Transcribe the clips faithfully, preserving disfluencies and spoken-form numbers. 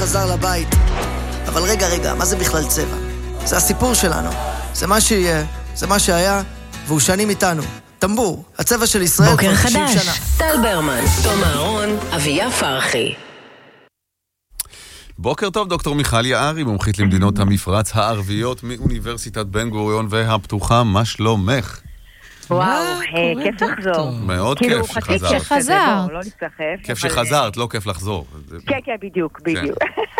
חזר לבית. אבל רגע, רגע, מה זה בכלל צבע? זה הסיפור שלנו. זה מה שיהיה, זה מה שהיה, והוא שנים איתנו. טמבור, הצבע של ישראל כבר תשעים שנה. בוקר חדש, טל ברמן, תום אהרון, אביה פרחי. בוקר טוב, דוקטור מיכל יערי, מומחית למדינות המפרץ הערביות מאוניברסיטת בן גוריון והפתוחה, מה שלומך? וואו, כיף לחזור. מאוד כיף שחזרת. שחזרת. לא נסתחף. כיף שחזרת, לא כיף לחזור. כן, כן, בדיוק, בדיוק.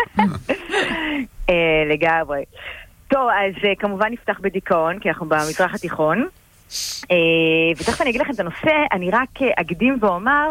לגמרי. טוב, אז כמובן נפתח בדיכאון, כי אנחנו במזרח התיכון. ותכף אני אגיד לכם את הנושא, אני רק אקדים ואומר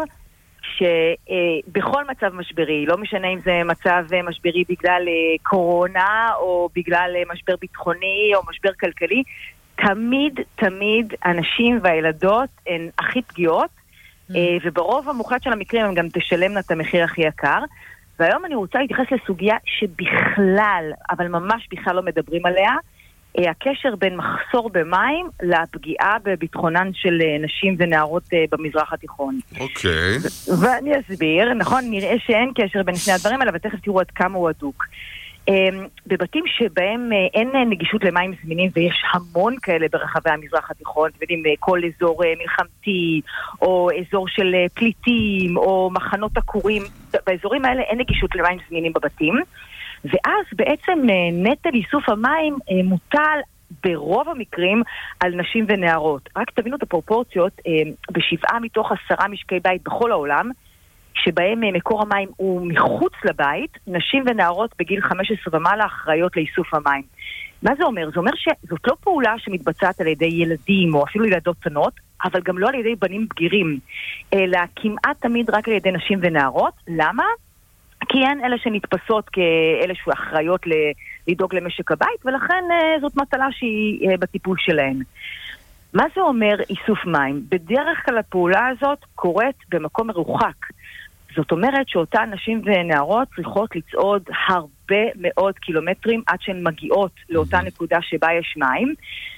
שבכל מצב משברי, לא משנה אם זה מצב משברי בגלל קורונה, או בגלל משבר ביטחוני, או משבר כלכלי, תמיד, תמיד הנשים והילדות הן הכי פגיעות, mm. וברוב המוחלט של המקרים הם גם תשלמנה את המחיר הכי יקר. והיום אני רוצה להתייחס לסוגיה שבכלל, אבל ממש בכלל לא מדברים עליה, הקשר בין מחסור במים לפגיעה בביטחונן של נשים ונערות במזרח התיכון. אוקיי. Okay. ואני אסביר, נכון, נראה שאין קשר בין שני הדברים האלה, ותכף תראו עד כמה הוא הדוק. בבתים שבהם אין נגישות למים זמינים, ויש המון כאלה ברחבי המזרח התיכון, יודעים, כל אזור מלחמתי, או אזור של פליטים, או מחנות עקורים, באזורים האלה אין נגישות למים זמינים בבתים, ואז בעצם נטל איסוף המים מוטל ברוב המקרים על נשים ונערות. רק תבינו את הפרופורציות, בשבעה מתוך עשרה משקי בית בכל העולם, שבהם מקור המים הוא מחוץ לבית, נשים ונערות בגיל חמש עשרה ומעלה אחראיות לאיסוף המים. מה זה אומר? זה אומר שזאת לא פעולה שמתבצעת על ידי ילדים או אפילו ילדות קטנות, אבל גם לא על ידי בנים בגירים, אלא כמעט תמיד רק על ידי נשים ונערות. למה? כי הן אלה שנתפסות כאלה שאחראיות לדאוג למשק הבית, ולכן זאת מטלה שהיא בטיפול שלהן. מה זה אומר איסוף מים? בדרך כלל הפעולה הזאת קורית במקום מרוחק. זאת אומרת שאותן נשים ונערות צריכות לצעוד הרבה מאוד קילומטרים עד שהן מגיעות לאותה נקודה שבה יש מים,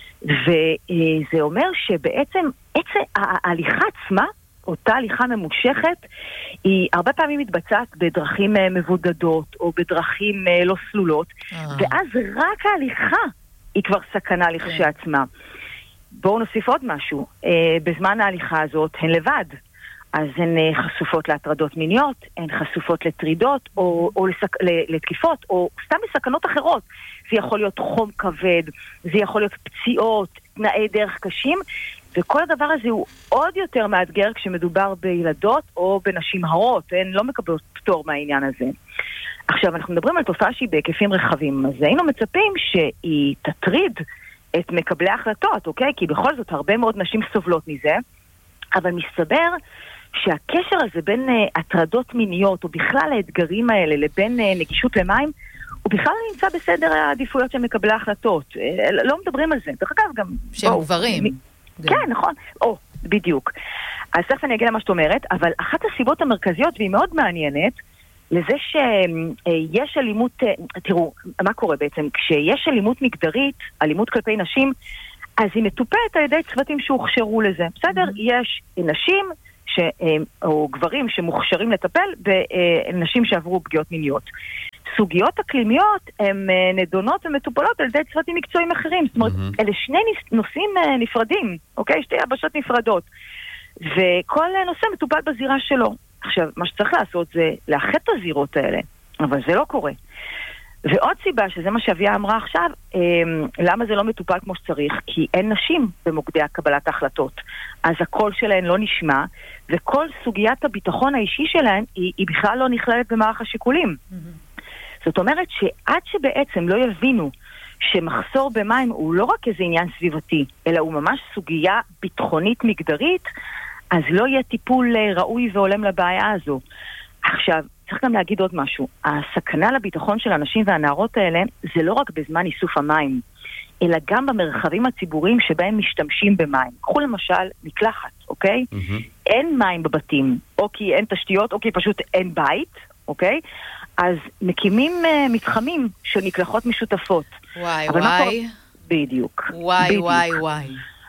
וזה אומר שבעצם עצם ההליכה עצמה, אותה הליכה ממושכת, היא הרבה פעמים מתבצעת בדרכים מבודדות או בדרכים לא סלולות, ואז רק ההליכה היא כבר סכנה לכשעצמה. בואו נוסיף עוד משהו. בזמן ההליכה הזאת הן לבד. אז הן חשופות להטרדות מיניות, הן חשופות לטרידות או, או לסק, לתקיפות, או סתם לסכנות אחרות. זה יכול להיות חום כבד, זה יכול להיות פציעות, תנאי דרך קשים, וכל הדבר הזה הוא עוד יותר מאתגר כשמדובר בילדות או בנשים הרות, הן לא מקבלות פטור מהעניין הזה. עכשיו, אנחנו מדברים על תופעה שהיא בהיקפים רחבים, אז היינו מצפים שהיא תטריד את מקבלי ההחלטות, אוקיי? כי בכל זאת הרבה מאוד נשים סובלות מזה, אבל מסתבר שהקשר הזה בין uh, הטרדות מיניות, או בכלל האתגרים האלה, לבין uh, נגישות למים, הוא בכלל נמצא בסדר העדיפויות של מקבלי ההחלטות. Uh, לא מדברים על זה. דרך אגב, גם... שהם גברים. מ... כן, נכון. או, בדיוק. אז תכף אני אגיד למה שאת אומרת, אבל אחת הסיבות המרכזיות, והיא מאוד מעניינת, לזה שיש אלימות... תראו, מה קורה בעצם? כשיש אלימות מגדרית, אלימות כלפי נשים, אז היא מטופלת על ידי צוותים שהוכשרו לזה. בסדר? Mm-hmm. יש נשים... ש, או גברים שמוכשרים לטפל בנשים שעברו פגיעות מיניות. סוגיות אקלימיות הן נדונות ומטופלות על ידי צוותים מקצועיים אחרים. זאת אומרת, mm-hmm. אלה שני נושאים נפרדים, אוקיי? שתי יבשות נפרדות. וכל נושא מטופל בזירה שלו. עכשיו, מה שצריך לעשות זה לאחד את הזירות האלה, אבל זה לא קורה. ועוד סיבה, שזה מה שאביה אמרה עכשיו, למה זה לא מטופל כמו שצריך? כי אין נשים במוקדי הקבלת ההחלטות. אז הקול שלהן לא נשמע, וכל סוגיית הביטחון האישי שלהן היא, היא בכלל לא נכללת במערך השיקולים. Mm-hmm. זאת אומרת שעד שבעצם לא יבינו שמחסור במים הוא לא רק איזה עניין סביבתי, אלא הוא ממש סוגיה ביטחונית מגדרית, אז לא יהיה טיפול ראוי והולם לבעיה הזו. עכשיו, צריך גם להגיד עוד משהו. הסכנה לביטחון של האנשים והנערות האלה זה לא רק בזמן איסוף המים, אלא גם במרחבים הציבוריים שבהם משתמשים במים. קחו למשל מקלחת, אוקיי? Mm-hmm. אין מים בבתים, או כי אין תשתיות, או כי פשוט אין בית, אוקיי? אז מקימים uh, מתחמים של מקלחות משותפות. וואי וואי. קורה... בדיוק. וואי בדיוק. וואי וואי.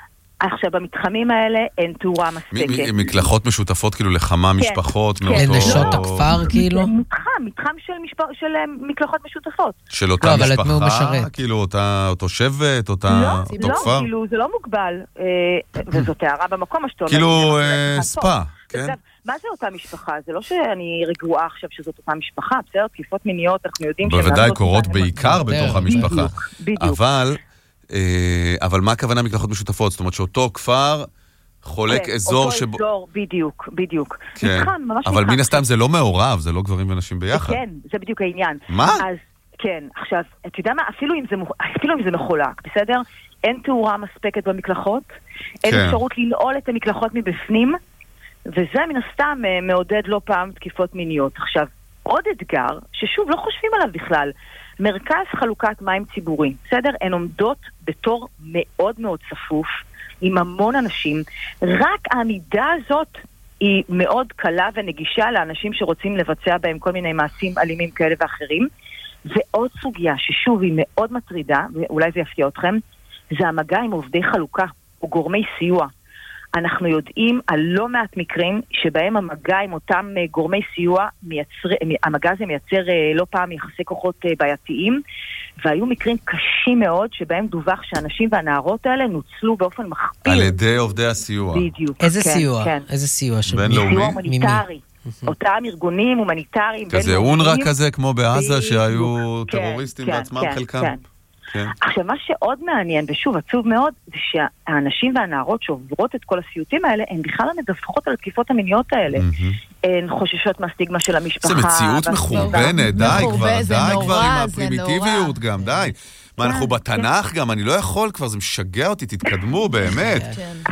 עכשיו, במתחמים האלה אין תאורה מספקת. מקלחות משותפות כאילו לכמה משפחות? לנשות הכפר כאילו? מתחם, מתחם של מקלחות משותפות. של אותה משפחה? כאילו אותו שבט, אותו כפר? לא, כאילו זה לא מוגבל. וזאת הערה במקום השתונה. כאילו ספה, כן? מה זה אותה משפחה? זה לא שאני רגועה עכשיו שזאת אותה משפחה, בסדר? תקיפות מיניות, אנחנו יודעים... בוודאי קורות בעיקר בתוך המשפחה. אבל... אבל מה הכוונה מקלחות משותפות? זאת אומרת שאותו כפר חולק אזור שבו... אותו אזור, בדיוק, בדיוק. אבל מן הסתם זה לא מעורב, זה לא גברים ונשים ביחד. כן, זה בדיוק העניין. מה? אז כן, עכשיו, אתה יודע מה? אפילו אם זה מחולק, בסדר? אין תאורה מספקת במקלחות, אין אפשרות לנעול את המקלחות מבפנים, וזה מן הסתם מעודד לא פעם תקיפות מיניות. עכשיו, עוד אתגר, ששוב לא חושבים עליו בכלל, מרכז חלוקת מים ציבורי, בסדר? הן עומדות בתור מאוד מאוד צפוף, עם המון אנשים. רק העמידה הזאת היא מאוד קלה ונגישה לאנשים שרוצים לבצע בהם כל מיני מעשים אלימים כאלה ואחרים. ועוד סוגיה ששוב היא מאוד מטרידה, ואולי זה יפתיע אתכם, זה המגע עם עובדי חלוקה או גורמי סיוע. אנחנו יודעים על לא מעט מקרים שבהם המגע עם אותם גורמי סיוע, מייצר, המגע הזה מייצר לא פעם יחסי כוחות בעייתיים, והיו מקרים קשים מאוד שבהם דווח שהאנשים והנערות האלה נוצלו באופן מחפיר. על ידי עובדי הסיוע. בדיוק. איזה כן, סיוע? כן. איזה סיוע? בינלאומי? סיוע הומניטרי. אותם ארגונים הומניטריים. כזה אונר"א כזה כמו בעזה שהיו טרוריסטים בעצמם חלקם. כן. עכשיו, מה שעוד מעניין, ושוב, עצוב מאוד, זה שהאנשים והנערות שעוברות את כל הסיוטים האלה, הן בכלל מדווחות על התקיפות המיניות האלה. הן חוששות מהסטיגמה של המשפחה. זה מציאות מחורבנת, די כבר, די כבר עם הפרימיטיביות גם, די. מה, אנחנו בתנ"ך גם, אני לא יכול כבר, זה משגע אותי, תתקדמו, באמת.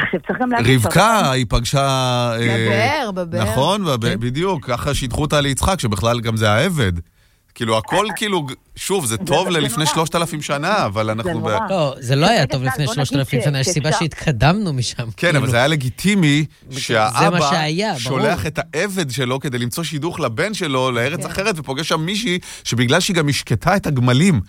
רבקה, היא פגשה... בבאר, בבאר. נכון, בדיוק, ככה שידחו אותה ליצחק, שבכלל גם זה העבד. כאילו, הכל כאילו, שוב, זה טוב ללפני שלושת אלפים שנה, אבל אנחנו... לא, זה לא היה טוב לפני שלושת אלפים שנה, יש סיבה שהתקדמנו משם. כן, אבל זה היה לגיטימי שהאבא שולח את העבד שלו כדי למצוא שידוך לבן שלו לארץ אחרת, ופוגש שם מישהי שבגלל שהיא גם השקטה את הגמלים,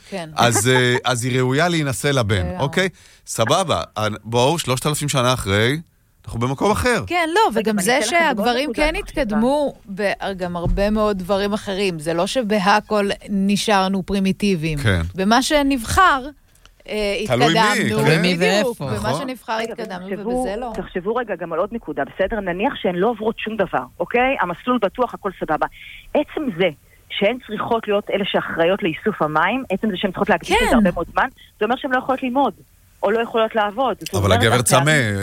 אז היא ראויה להינשא לבן, אוקיי? סבבה, בואו, שלושת אלפים שנה אחרי... אנחנו במקום אחר. כן, לא, וגם זה שהגברים כן התקדמו גם הרבה מאוד דברים אחרים. זה לא שבהכל נשארנו פרימיטיביים. כן. במה שנבחר, התקדמנו. תלוי מי ואיפה. במה שנבחר התקדמנו, ובזה לא. תחשבו רגע גם על עוד נקודה, בסדר? נניח שהן לא עוברות שום דבר, אוקיי? המסלול בטוח, הכל סבבה. עצם זה שהן צריכות להיות אלה שאחראיות לאיסוף המים, עצם זה שהן צריכות להקדיש את הרבה מאוד זמן, זה אומר שהן לא יכולות ללמוד. או לא יכולות לעבוד. אבל הגבר צמא,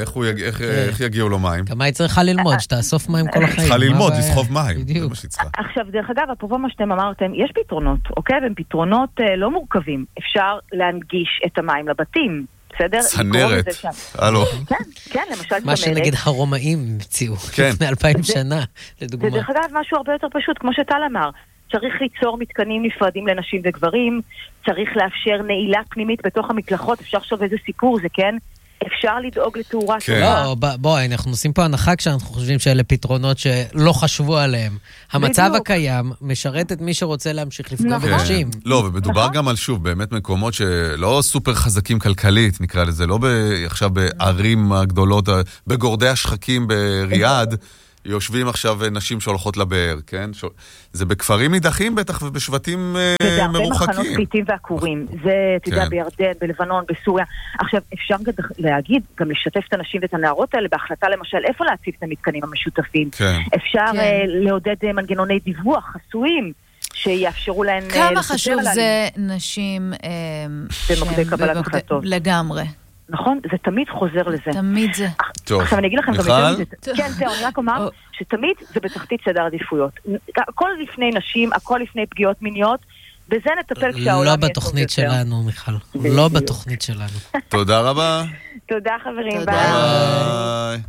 איך יגיעו לו מים? כמה היא צריכה ללמוד, שתאסוף מים כל החיים. צריכה ללמוד, לסחוב מים. בדיוק. עכשיו, דרך אגב, אפרופו מה שאתם אמרתם, יש פתרונות, אוקיי? והם פתרונות לא מורכבים. אפשר להנגיש את המים לבתים, בסדר? צנרת. הלו. כן, כן, למשל צנרת. מה שנגיד הרומאים המציאו, לפני אלפיים שנה, לדוגמה. ודרך אגב, משהו הרבה יותר פשוט, כמו שטל אמר. צריך ליצור מתקנים נפרדים לנשים וגברים, צריך לאפשר נעילה פנימית בתוך המקלחות, אפשר לחשוב איזה סיפור זה, כן? אפשר לדאוג לתאורה טובה. לא, בואי, אנחנו עושים פה הנחה כשאנחנו חושבים שאלה פתרונות שלא חשבו עליהם. המצב הקיים משרת את מי שרוצה להמשיך לפגוע בנשים. לא, ומדובר גם על שוב, באמת מקומות שלא סופר חזקים כלכלית, נקרא לזה, לא עכשיו בערים הגדולות, בגורדי השחקים בריאד, יושבים עכשיו נשים שהולכות לבאר, כן? זה בכפרים נידחים בטח ובשבטים מרוחקים. זה הרבה מחנות פליטים ועקורים. זה, אתה יודע, בירדן, בלבנון, בסוריה. עכשיו, אפשר להגיד, גם לשתף את הנשים ואת הנערות האלה בהחלטה, למשל, איפה להציב את המתקנים המשותפים. אפשר לעודד מנגנוני דיווח חסויים, שיאפשרו להן... כמה חשוב זה נשים במוקדי קבלת החלטות. לגמרי. נכון? זה תמיד חוזר לזה. תמיד זה. טוב. עכשיו אני אגיד לכם, מיכל? כן, זהו, אני רק אומר שתמיד זה בתחתית סדר עדיפויות. הכל לפני נשים, הכל לפני פגיעות מיניות, בזה נטפל כשהעולם... לא בתוכנית שלנו, מיכל. לא בתוכנית שלנו. תודה רבה. תודה חברים, ביי.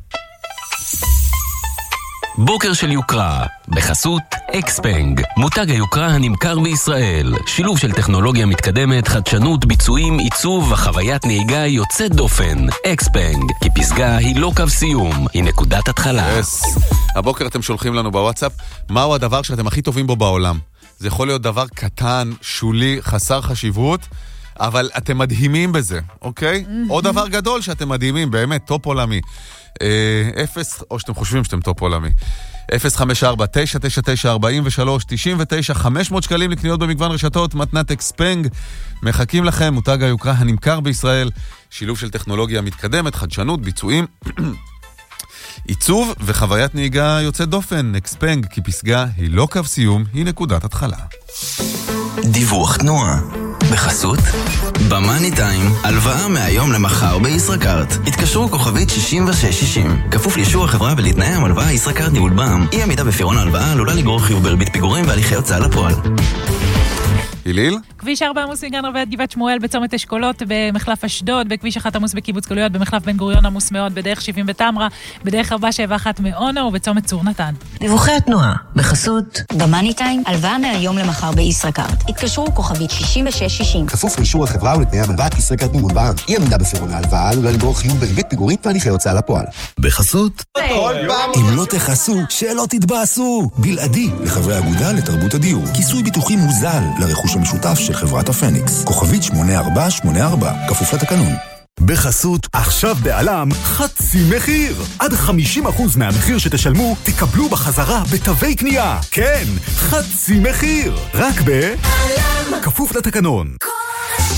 בוקר של יוקרה, בחסות אקספנג, מותג היוקרה הנמכר בישראל. שילוב של טכנולוגיה מתקדמת, חדשנות, ביצועים, עיצוב וחוויית נהיגה יוצאת דופן. אקספנג, כי פסגה היא לא קו סיום, היא נקודת התחלה. Yes. הבוקר אתם שולחים לנו בוואטסאפ, מהו הדבר שאתם הכי טובים בו בעולם? זה יכול להיות דבר קטן, שולי, חסר חשיבות, אבל אתם מדהימים בזה, אוקיי? עוד דבר גדול שאתם מדהימים, באמת, טופ עולמי. אפס, או שאתם חושבים שאתם טופ עולמי. אפס חמש ארבע תשע תשע תשע ארבעים ושלוש תשעים ותשע, חמש מאות שקלים לקניות במגוון רשתות, מתנת אקספנג. מחכים לכם, מותג היוקרה הנמכר בישראל, שילוב של טכנולוגיה מתקדמת, חדשנות, ביצועים, עיצוב וחוויית נהיגה יוצאת דופן. אקספנג, כי פסגה היא לא קו סיום, היא נקודת התחלה. דיווח תנועה בחסות במאני טיים, הלוואה מהיום למחר בישראכרט. התקשרו כוכבית שישים ושש שישים, כפוף לאישור החברה ולתנאי המלוואה. ישראכרט ניהול בע"מ. אי עמידה בפירעון ההלוואה עלולה לגרור חיוב בריבית פיגורים והליכי הוצאה לפועל. היליל? כביש ארבע עמוס מגן רביעד גבעת שמואל, בצומת אשכולות במחלף אשדוד, בכביש אחת עמוס בקיבוץ גלויות, במחלף בן גוריון עמוס מאוד, בדרך שבעים בתמרה, בדרך ארבע שבע אחת מעונה ובצומת צור נתן. דיווחי התנועה בחסות במאני טיים, הלוואה מהיום למחר בישראכרט. התקשרו כוכבית שישים ושש שישים, כפוף לאישור החברה ולתנאי המלוואה. ישראכרט ניהול בע"מ. אי עמידה בפירעון ההלוואה עלולה לגרור חיוב בריבית פיגורים והליכי הוצאה לפועל. בחסות אם לא תכעסו, שלא תתבאסו. בלעדי לחברי האגודה לתרבות הדיור, כיסוי ביטוחי מוזל לרכוש המשותף של חברת הפניקס. כוכבית שמונה ארבע שמונה ארבע, כפוף לתקנון. בחסות, עכשיו בעלם חצי מחיר. עד חמישים אחוז מהמחיר שתשלמו תקבלו בחזרה בתווי קנייה. כן, חצי מחיר. רק בעלם. כפוף לתקנון.